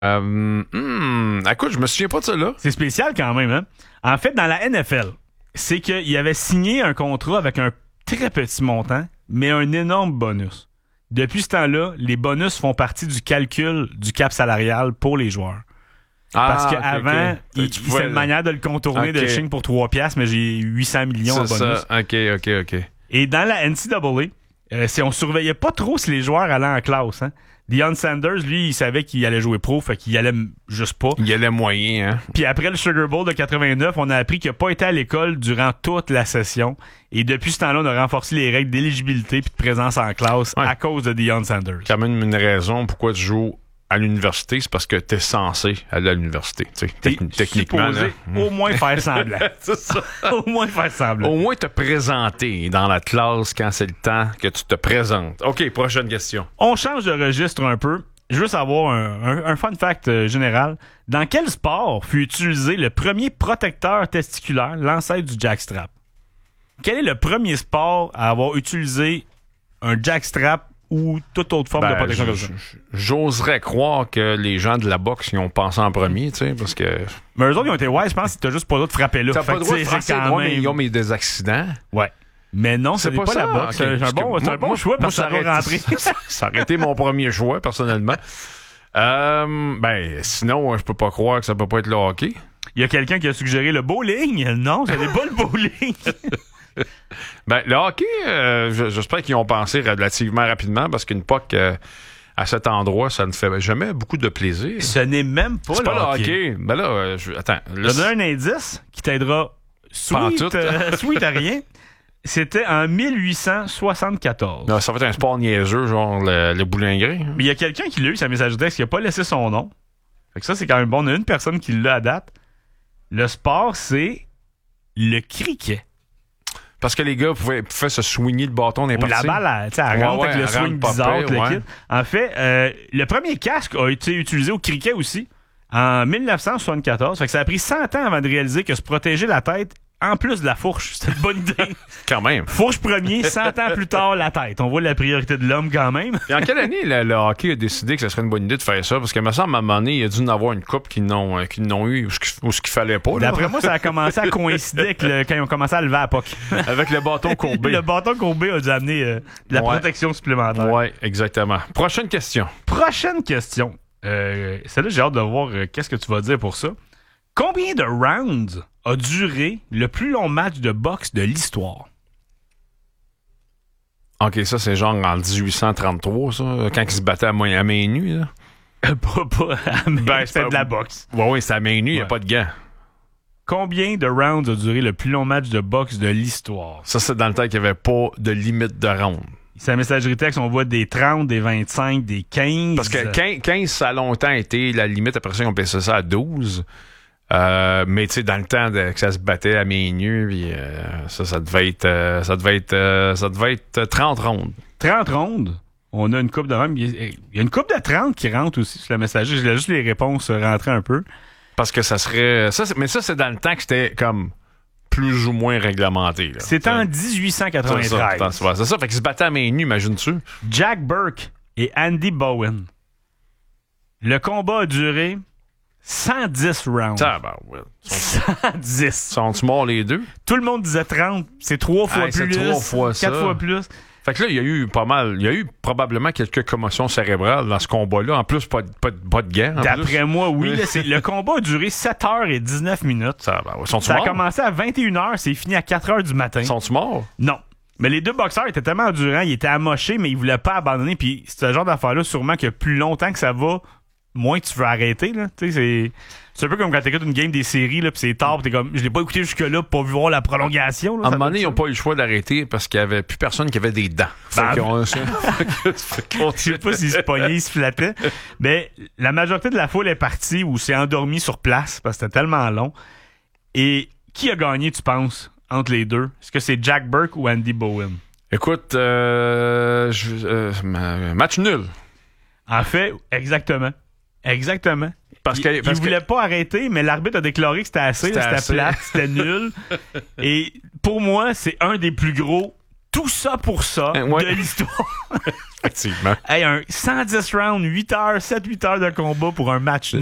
Écoute, je me souviens pas de ça, là. C'est spécial quand même, hein? En fait, dans la NFL, c'est qu'il avait signé un contrat avec un très petit montant, mais un énorme bonus. Depuis ce temps-là, les bonus font partie du calcul du cap salarial pour les joueurs. Parce qu'avant, c'est une manière de le contourner de signe pour 3$, mais j'ai 800 millions en bonus. Ça. OK. Et dans la NCAA, on surveillait pas trop si les joueurs allaient en classe, hein? Deion Sanders, lui, il savait qu'il allait jouer pro, fait qu'il allait juste pas. Il allait moyen, hein? Puis après le Sugar Bowl de 89, on a appris qu'il n'a pas été à l'école durant toute la session. Et depuis ce temps-là, on a renforcé les règles d'éligibilité et de présence en classe à cause de Deion Sanders. Quand même une raison pourquoi tu joues à l'université, c'est parce que t'es censé aller à l'université. Techniquement. Supposé au moins faire semblant. C'est ça. Au moins faire semblant. Au moins te présenter dans la classe quand c'est le temps que tu te présentes. OK, prochaine question. On change de registre un peu. Je veux savoir un fun fact général. Dans quel sport fut utilisé le premier protecteur testiculaire, l'ancêtre du jackstrap? Quel est le premier sport à avoir utilisé un jackstrap ou toute autre forme de protection comme ça? J'oserais croire que les gens de la boxe y ont pensé en premier, tu sais, parce que... Mais eux autres, ils ont été wise, je pense que t'as juste pas le droit de frapper là. T'as pas le droit de frapper, mais ils ont mis des accidents. Ouais. Mais non, c'est pas la boxe. Okay. C'est un bon choix parce que ça va rentrer. Ça aurait été mon premier choix, personnellement. Sinon, je peux pas croire que ça peut pas être le hockey. Il y a quelqu'un qui a suggéré le bowling. Non, ce n'est pas le bowling. Le hockey, j'espère qu'ils ont pensé relativement rapidement parce qu'une puck à cet endroit, ça ne fait jamais beaucoup de plaisir. Ce n'est même pas c'est le pas hockey. Ben là, attends. Je vais donner un indice qui t'aidera sweet à rien. C'était en 1874. Non, ça va être un sport niaiseux, genre le boulingrin. Mais il y a quelqu'un qui l'a eu, sa message de texte, qui n'a pas laissé son nom. Fait que ça, c'est quand même bon. On a une personne qui l'a à date. Le sport, c'est le cricket. Parce que les gars pouvaient se swinger le bâton dans les parties. La balle, elle rentre avec le swing bizarre. En fait, le premier casque a été utilisé au cricket aussi en 1974. Fait que ça a pris 100 ans avant de réaliser que se protéger la tête, en plus de la fourche, c'était une bonne idée. Quand même. Fourche premier, 100 ans plus tard, la tête. On voit la priorité de l'homme quand même. Et en quelle année le hockey a décidé que ce serait une bonne idée de faire ça? Parce que, me semble, à un moment donné, il y a dû en avoir une couple qui n'ont eu ou ce qu'il fallait pas. Là. D'après moi, ça a commencé à coïncider avec quand ils ont commencé à lever à la puck. Avec le bâton courbé. Le bâton courbé a dû amener de la protection supplémentaire. Oui, exactement. Prochaine question. Celle-là, j'ai hâte de voir qu'est-ce que tu vas dire pour ça. Combien de rounds a duré le plus long match de boxe de l'histoire? OK, ça, c'est genre en 1833, ça, quand ils se battaient à main nue, là. C'était de la boxe. Oui, c'est à main nue, il n'y a pas de gants. Combien de rounds a duré le plus long match de boxe de l'histoire? Ça, c'est dans le temps qu'il n'y avait pas de limite de rounds. C'est la messagerie texte, on voit des 30, des 25, des 15. Parce que 15, ça a longtemps été la limite. Après ça, on passait ça à 12. Mais tu sais, dans le temps que ça se battait à main nue, puis ça devait être 30 rondes. 30 rondes? On a une coupe de même. Il y a une coupe de 30 qui rentre aussi sur la messagerie. Je laisse juste les réponses rentrer un peu. Parce que ça serait... Mais ça, c'est dans le temps que c'était comme plus ou moins réglementé. C'était en 1893. C'est ça, fait qu'ils se battaient à main nue, imagine-tu? Jack Burke et Andy Bowen. Le combat a duré 110 rounds. Ah, ouais. 110. Sont-ils morts les deux? Tout le monde disait 30. C'est 3 fois plus. C'est 3 fois 4 fois plus. Fait que là, il y a eu probablement quelques commotions cérébrales dans ce combat-là. En plus, pas de gants. D'après moi, oui. Là, le combat a duré 7h19 minutes. Ça a commencé à 21h, c'est fini à 4h du matin. Sont-ils morts? Non. Mais les deux boxeurs étaient tellement endurants, ils étaient amochés, mais ils voulaient pas abandonner. Puis c'est ce genre d'affaire-là, sûrement que plus longtemps que ça va, moins tu veux arrêter. Là. C'est un peu comme quand t'écoutes une game des séries, là, pis c'est tard, pis t'es comme, je l'ai pas écouté jusque-là pour voir la prolongation. Là, à un moment donné, ils n'ont pas eu le choix d'arrêter parce qu'il y avait plus personne qui avait des dents. Je sais pas s'ils se pognaient, ils se flattaient. Mais la majorité de la foule est partie ou s'est endormie sur place parce que c'était tellement long. Et qui a gagné, tu penses, entre les deux? Est-ce que c'est Jack Burke ou Andy Bowen? Écoute, match nul. En fait, exactement. Parce qu'il voulait pas arrêter, mais l'arbitre a déclaré que c'était assez, c'était plate, c'était nul. Et pour moi, c'est un des plus gros Tout ça pour ça Ouais. de l'histoire. Effectivement. Hey, un 110 rounds, 8 heures, 7-8 heures de combat pour un match